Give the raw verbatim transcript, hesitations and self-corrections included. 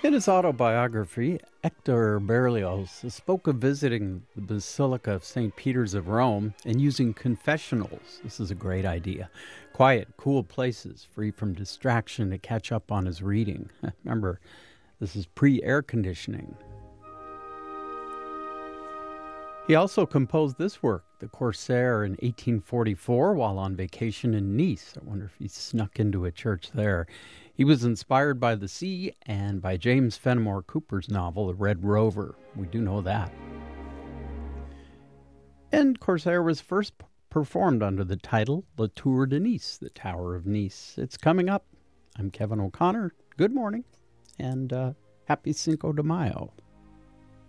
In his autobiography, Hector Berlioz spoke of visiting the Basilica of Saint Peter's of Rome and using confessionals. This is a great idea. Quiet, cool places, free from distraction to catch up on his reading. Remember, this is pre-air conditioning. He also composed this work, The Corsair, in eighteen forty-four while on vacation in Nice. I wonder if he snuck into a church there. He was inspired by the sea and by James Fenimore Cooper's novel, The Red Rover. We do know that. And Corsair was first p- performed under the title La Tour de Nice, the Tower of Nice. It's coming up. I'm Kevin O'Connor. Good morning, and uh, happy Cinco de Mayo.